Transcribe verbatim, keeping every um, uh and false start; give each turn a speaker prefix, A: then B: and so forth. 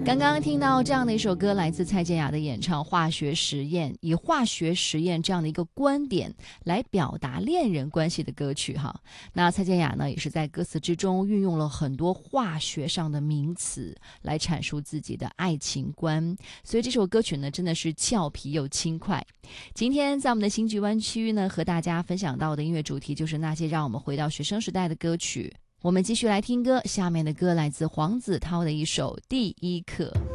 A: 刚刚听到这样的一首歌，来自蔡健雅的演唱《化学实验》，以化学实验这样的一个观点来表达恋人关系的歌曲哈。那蔡健雅呢，也是在歌词之中运用了很多化学上的名词来阐述自己的爱情观，所以这首歌曲呢，真的是俏皮又轻快。今天在我们的新菊湾区呢，和大家分享到的音乐主题就是那些让我们回到学生时代的歌曲。我们继续来听歌，下面的歌来自黄子韬的一首《第一课》。